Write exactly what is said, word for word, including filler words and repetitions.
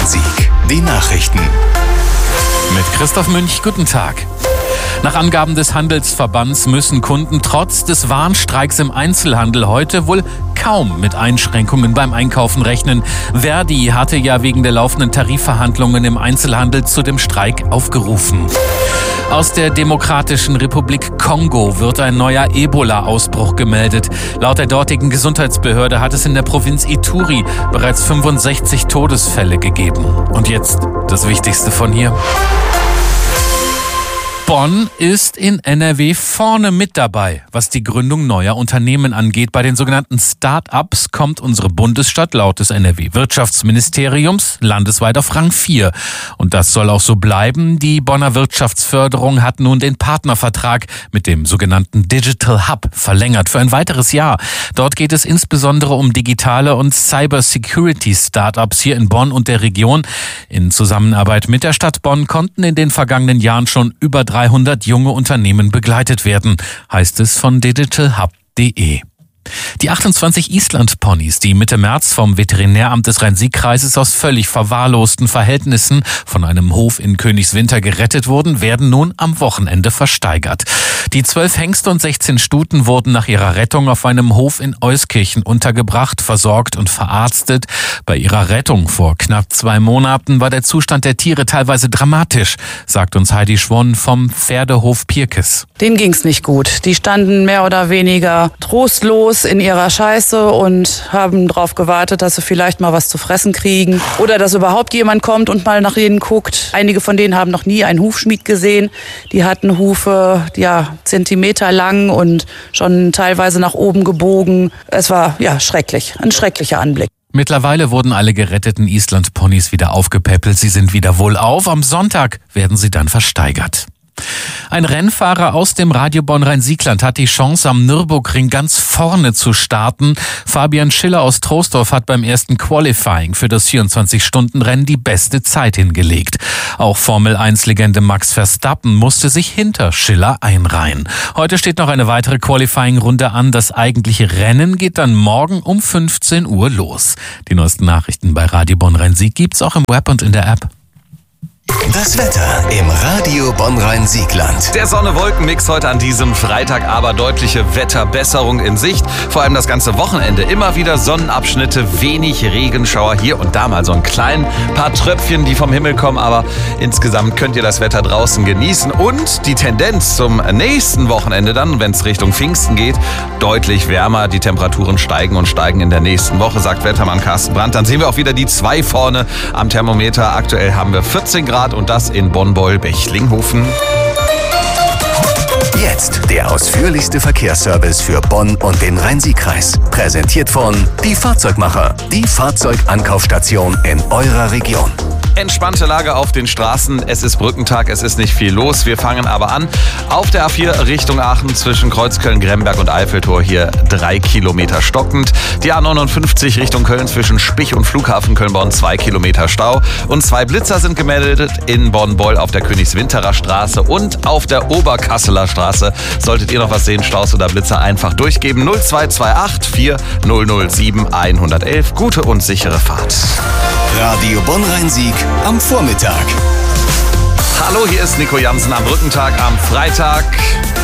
Bonn-Rhein-Sieg. Die Nachrichten. Mit Christoph Münch, guten Tag. Nach Angaben des Handelsverbands müssen Kunden trotz des Warnstreiks im Einzelhandel heute wohl kaum mit Einschränkungen beim Einkaufen rechnen. Verdi hatte ja wegen der laufenden Tarifverhandlungen im Einzelhandel zu dem Streik aufgerufen. Aus der Demokratischen Republik Kongo wird ein neuer Ebola-Ausbruch gemeldet. Laut der dortigen Gesundheitsbehörde hat es in der Provinz Ituri bereits fünfundsechzig Todesfälle gegeben. Und jetzt das Wichtigste von hier. Bonn ist in N R W vorne mit dabei, was die Gründung neuer Unternehmen angeht. Bei den sogenannten Start-ups kommt unsere Bundesstadt laut des N R W-Wirtschaftsministeriums landesweit auf Rang vier. Und das soll auch so bleiben. Die Bonner Wirtschaftsförderung hat nun den Partnervertrag mit dem sogenannten Digital Hub verlängert für ein weiteres Jahr. Dort geht es insbesondere um digitale und Cyber-Security-Startups hier in Bonn und der Region. In Zusammenarbeit mit der Stadt Bonn konnten in den vergangenen Jahren schon über dreihundert junge Unternehmen begleitet werden, heißt es von digital hub punkt de. Die achtundzwanzig Island-Ponys, die Mitte März vom Veterinäramt des Rhein-Sieg-Kreises aus völlig verwahrlosten Verhältnissen von einem Hof in Königswinter gerettet wurden, werden nun am Wochenende versteigert. Die zwölf Hengste und sechzehn Stuten wurden nach ihrer Rettung auf einem Hof in Euskirchen untergebracht, versorgt und verarztet. Bei ihrer Rettung vor knapp zwei Monaten war der Zustand der Tiere teilweise dramatisch, sagt uns Heidi Schwonn vom Pferdehof Pirkes. Denen ging's nicht gut. Die standen mehr oder weniger trostlos in ihrer Scheiße und haben darauf gewartet, dass sie vielleicht mal was zu fressen kriegen oder dass überhaupt jemand kommt und mal nach ihnen guckt. Einige von denen haben noch nie einen Hufschmied gesehen. Die hatten Hufe, ja, Zentimeter lang und schon teilweise nach oben gebogen. Es war, ja, schrecklich. Ein schrecklicher Anblick. Mittlerweile wurden alle geretteten Island-Ponys wieder aufgepäppelt. Sie sind wieder wohlauf. Am Sonntag werden sie dann versteigert. Ein Rennfahrer aus dem Radio Bonn-Rhein-Siegland hat die Chance, am Nürburgring ganz vorne zu starten. Fabian Schiller aus Troisdorf hat beim ersten Qualifying für das vierundzwanzig-Stunden-Rennen die beste Zeit hingelegt. Auch Formel eins Legende Max Verstappen musste sich hinter Schiller einreihen. Heute steht noch eine weitere Qualifying-Runde an. Das eigentliche Rennen geht dann morgen um fünfzehn Uhr los. Die neuesten Nachrichten bei Radio Bonn-Rhein-Sieg gibt's auch im Web und in der App. Das Wetter im Radio Bonn-Rhein-Siegland. Der Sonne-Wolken-Mix heute an diesem Freitag, aber deutliche Wetterbesserung in Sicht. Vor allem das ganze Wochenende immer wieder Sonnenabschnitte, wenig Regenschauer, hier und da mal so ein klein paar Tröpfchen, die vom Himmel kommen. Aber insgesamt könnt ihr das Wetter draußen genießen. Und die Tendenz zum nächsten Wochenende dann, wenn es Richtung Pfingsten geht, deutlich wärmer. Die Temperaturen steigen und steigen in der nächsten Woche, sagt Wettermann Carsten Brandt. Dann sehen wir auch wieder die zwei vorne am Thermometer. Aktuell haben wir vierzehn Grad. Und das in Bonn-Beul-Bechlinghofen. Jetzt der ausführlichste Verkehrsservice für Bonn und den Rhein-Sieg-Kreis. Präsentiert von Die Fahrzeugmacher, die Fahrzeugankaufstation in eurer Region. Entspannte Lage auf den Straßen. Es ist Brückentag, es ist nicht viel los. Wir fangen aber an auf der A vier Richtung Aachen zwischen Kreuzköln, Gremberg und Eiffeltor. Hier drei Kilometer stockend. Die A neunundfünfzig Richtung Köln zwischen Spich und Flughafen Köln-Bonn zwei Kilometer Stau. Und zwei Blitzer sind gemeldet in Bonn-Beul auf der Königswinterer Straße und auf der Oberkasseler Straße. Solltet ihr noch was sehen, Staus oder Blitzer, einfach durchgeben. null zwei zwei acht vier null null sieben eins eins eins. Gute und sichere Fahrt. Radio Bonn-Rhein-Sieg am Vormittag. Hallo, hier ist Nico Jansen am Brückentag am Freitag.